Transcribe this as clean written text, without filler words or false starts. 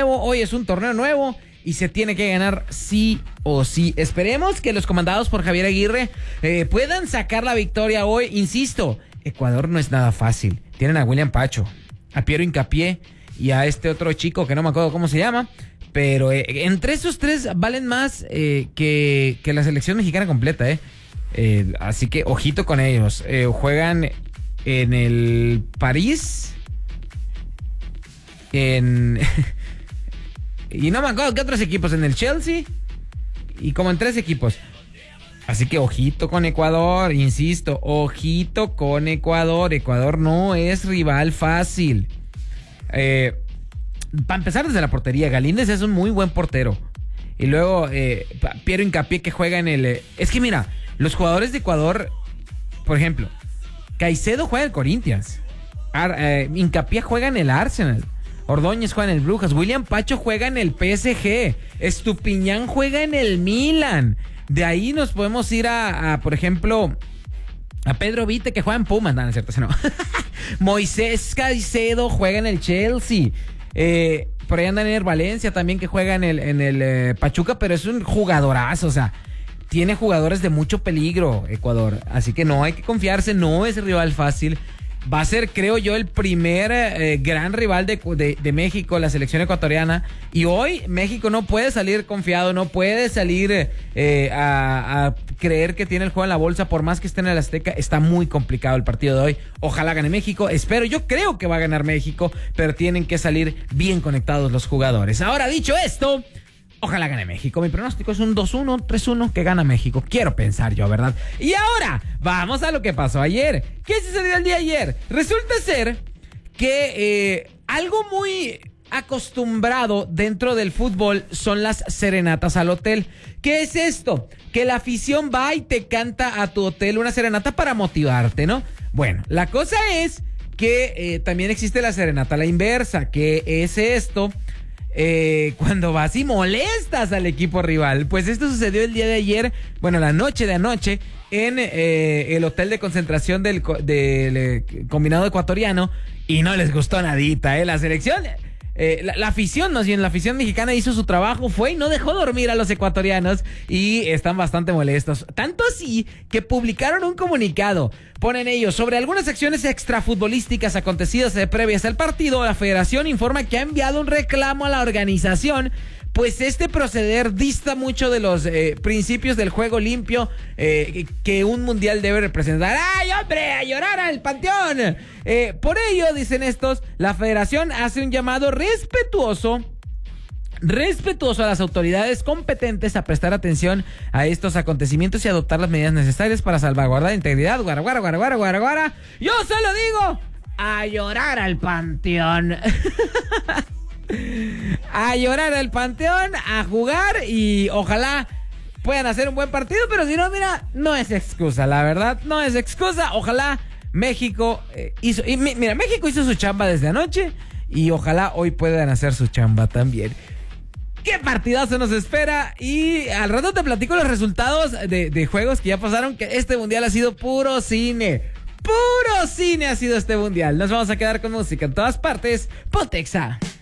nuevo, hoy es un torneo nuevo y se tiene que ganar sí o sí. Esperemos que los comandados por Javier Aguirre puedan sacar la victoria hoy. Insisto, Ecuador no es nada fácil. Tienen a William Pacho, a Piero Hincapié y a este otro chico que no me acuerdo cómo se llama. Pero entre esos tres valen más que la selección mexicana completa, así que ojito con ellos. Juegan en el París. Y no me acuerdo qué otros equipos. En el Chelsea. Y como en 3 equipos. Así que ojito con Ecuador. Insisto, ojito con Ecuador. Ecuador no es rival fácil. Para empezar desde la portería, Galíndez es un muy buen portero. Y luego Piero Hincapié, que juega en el... Es que mira, los jugadores de Ecuador, por ejemplo, Caicedo juega en el Corinthians, Hincapié juega en el Arsenal, Ordóñez juega en el Brujas, William Pacho juega en el PSG, Estupiñán juega en el Milan. De ahí nos podemos ir a por ejemplo, a Pedro Vite, que juega en Pumas. No, no es cierto, no. Moisés Caicedo juega en el Chelsea. Por ahí anda Ener Valencia también, que juega en el Pachuca, pero es un jugadorazo, o sea, tiene jugadores de mucho peligro Ecuador, así que no hay que confiarse, no es rival fácil. Va a ser, creo yo, el primer gran rival de México, la selección ecuatoriana. Y hoy México no puede salir confiado, no puede salir a creer que tiene el juego en la bolsa. Por más que esté en el Azteca, está muy complicado el partido de hoy. Ojalá gane México, yo creo que va a ganar México, pero tienen que salir bien conectados los jugadores. Ahora, dicho esto, ojalá gane México. Mi pronóstico es un 2-1, 3-1 que gana México. Quiero pensar yo, ¿verdad? Y ahora, vamos a lo que pasó ayer. ¿Qué sucedió el día de ayer? Resulta ser que algo muy acostumbrado dentro del fútbol son las serenatas al hotel. ¿Qué es esto? Que la afición va y te canta a tu hotel una serenata para motivarte, ¿no? Bueno, la cosa es que también existe la serenata a la inversa. ¿Qué es esto? Cuando vas y molestas al equipo rival. Pues esto sucedió el día de ayer, bueno, la noche de anoche, en el hotel de concentración del combinado ecuatoriano, y no les gustó nadita, la selección, la afición, más bien, la afición mexicana hizo su trabajo, fue y no dejó dormir a los ecuatorianos, y están bastante molestos. Tanto así que publicaron un comunicado. Ponen ellos: sobre algunas acciones extrafutbolísticas acontecidas previas al partido, la federación informa que ha enviado un reclamo a la organización, pues este proceder dista mucho de los principios del juego limpio que un mundial debe representar. ¡Ay, hombre! ¡A llorar al panteón! Por ello, dicen estos, la federación hace un llamado respetuoso a las autoridades competentes a prestar atención a estos acontecimientos y adoptar las medidas necesarias para salvaguardar la integridad. Guara. Yo solo digo: a llorar al panteón. A llorar al panteón, a jugar, y ojalá puedan hacer un buen partido. Pero si no, mira, no es excusa, la verdad, no es excusa. Ojalá México México hizo su chamba desde anoche, y ojalá hoy puedan hacer su chamba también. ¡Qué partidazo nos espera! Y al rato te platico los resultados de juegos que ya pasaron, que este mundial ha sido puro cine. Puro cine ha sido este mundial. Nos vamos a quedar con música en todas partes. Pontexa.